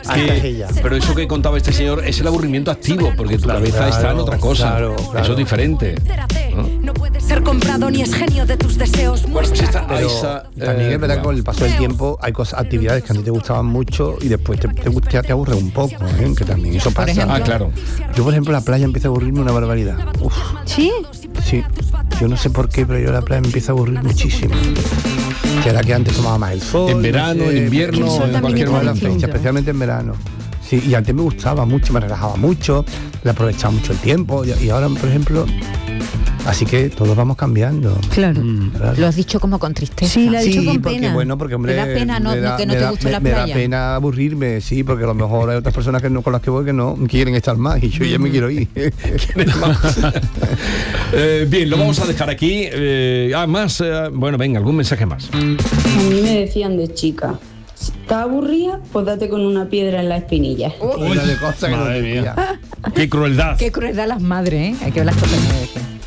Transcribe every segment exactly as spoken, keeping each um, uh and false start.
Que, pero eso que contaba este señor es el aburrimiento activo, porque tu claro, cabeza claro, está en otra cosa. Claro, claro. Eso es diferente, ¿no? No puede ser comprado ni es genio de tus deseos. Bueno, pues esta, esa, también eh, es verdad que con el paso del tiempo hay cosas, actividades que a ti te gustaban mucho y después te, te, te, te aburre un poco, ¿eh? Que también eso pasa. Ejemplo, ah, claro. Yo, por ejemplo, la playa empieza a aburrirme una barbaridad. Uf. ¿Sí? Sí. Yo no sé por qué, pero yo la playa me empieza a aburrir muchísimo. Que era que antes tomaba más el sol. En verano, no sé, en invierno, en cualquier momento. Fecha, especialmente en verano. Sí, y antes me gustaba mucho, me relajaba mucho, le aprovechaba mucho el tiempo y, y ahora, por ejemplo, así que todos vamos cambiando. Claro. Mm. Lo has dicho como con tristeza. Sí, lo has dicho sí, con porque, pena. Bueno, porque hombre, me da pena no, da, que no te da, guste me, la me playa. Me da pena aburrirme, sí, porque a lo mejor hay otras personas que no, con las que voy que no quieren estar más y yo ya me quiero ir. eh, bien, lo vamos a dejar aquí. Eh, ah, más, eh, bueno, venga, algún mensaje más. A mí me decían de chica, si estás aburrida, pues date con una piedra en la espinilla. Uy, de cosas que madre mía. Qué crueldad. Qué crueldad las madres, ¿eh? Hay que ver las cosas que dicen.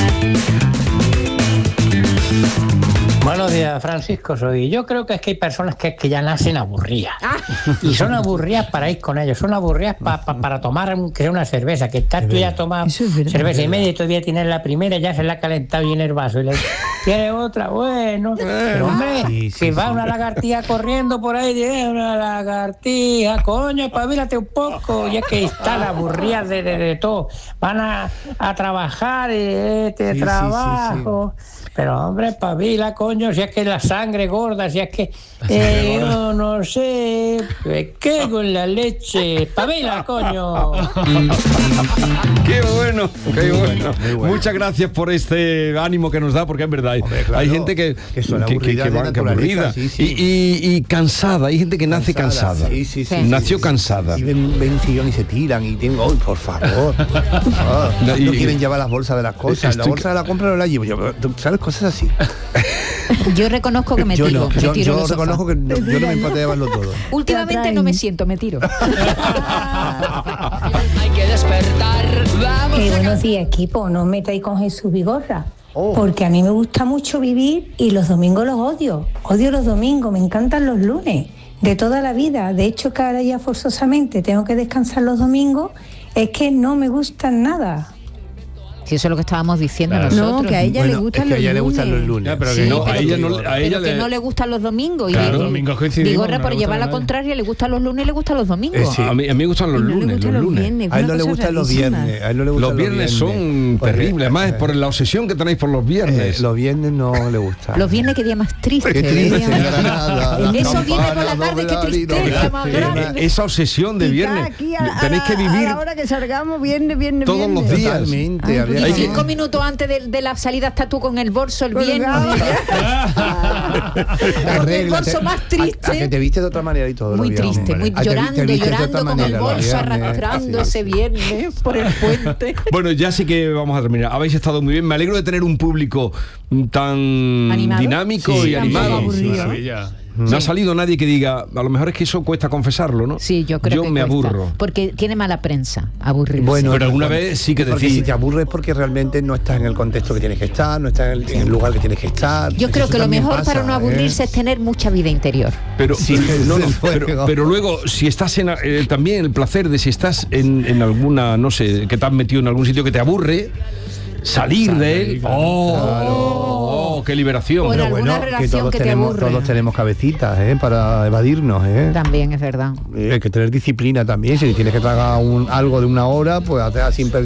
Buenos días, Francisco. Soy. Yo creo que es que hay personas que, que ya nacen aburridas. Ah. Y son aburridas para ir con ellos. Son aburridas pa, pa, para tomar que una cerveza. Que estás tú ya tomas cerveza y media y todavía tienes la primera, ya se la ha calentado bien el vaso. Y le ¿quieres otra? Bueno. Pero hombre, sí, sí, que va sí. Una lagartija corriendo por ahí, y una lagartija, coño, espabilate un poco. Y es que están aburridas de, de, de todo. Van a, a trabajar y este sí, trabajo. Sí, sí, sí. Pero hombre, espabila, coño, si es que la sangre gorda, si es que eh, yo no sé, me quedo en la leche, espabila, coño. Qué bueno, qué bueno. bueno. Muchas gracias por este ánimo que nos da, porque es verdad, hombre, claro, hay gente que, que, que, que, que va que aburrida sí, sí. Y, y, y cansada, hay gente que nace cansada, cansada. Sí, sí, sí, nació sí, cansada. Y ven, ven sillón y se tiran y tengo, oh, por favor. Oh, no, y, no quieren llevar las bolsas de las cosas, la bolsa de la compra no la llevo yo, ¿sabes? Cosas así. Yo reconozco que me yo tiro. No, me yo tiro yo reconozco que no, yo no me importa llevarlo todo. Últimamente no me siento, me tiro. Hay que despertar. Vamos. Eh, buenos días, equipo. No os metáis con Jesús Vigorra. Oh. Porque a mí me gusta mucho vivir y los domingos los odio. Odio los domingos, me encantan los lunes. De toda la vida. De hecho, que ahora ya forzosamente tengo que descansar los domingos, es que no me gustan nada. Si eso es lo que estábamos diciendo claro. nosotros. No, que a ella bueno, le gustan es que los a ella lunes. le gustan los lunes. Ya, pero sí, que no, pero, a ella no, a ella pero le... que no le gustan los domingos. Claro, y los domingos coincidimos. Vigorra, por llevar la contraria, le gustan los lunes y le gustan los domingos. Eh, sí. a, mí, a mí me gustan los lunes, gustan los lunes. Viernes, a él no le gustan los viernes. A él no le gustan los viernes. Los viernes son porque, terribles. Además, es por la obsesión que tenéis por los viernes. Eh, los viernes no le gusta. Los viernes, qué día más triste. Qué triste, Granada, eso viene por la tarde, qué tristeza más grande. Esa obsesión de viernes. Tenéis que vivir. A la hora que salgamos, viernes, viernes, todos los días. Totalmente. Y cinco minutos antes de la salida está tú con el bolso el viernes. Con el bolso más triste. A, a que te viste de otra manera y todo. Muy triste, muy a llorando, te, te llorando con manera, el bolso arrastrando ese viernes por el puente. Bueno, ya sí que vamos a terminar. Habéis estado muy bien. Me alegro de tener un público tan ¿animado? Dinámico sí, y animado. Sí, no ha salido nadie que diga, a lo mejor es que eso cuesta confesarlo, ¿no? Sí, yo creo yo que me cuesta, aburro. Porque tiene mala prensa, aburrirse. Bueno, pero alguna bueno, vez sí que porque decís... si te aburres porque realmente no estás en el contexto que tienes que estar, no estás en el, en el lugar que tienes que estar. Yo creo que lo mejor pasa, para no aburrirse ¿eh? es tener mucha vida interior. Pero, sí, no, no, pero, pero luego, si estás en eh, también el placer de si estás en, en alguna, no sé, que te has metido en algún sitio que te aburre, salir de él. ¡Oh! Claro. ¡Oh! ¡Qué liberación! Pero bueno, que todos, que tenemos, todos tenemos cabecitas, ¿eh? Para evadirnos, ¿eh? También es verdad. Eh, hay que tener disciplina también. Si tienes que tragar un, algo de una hora, pues haces así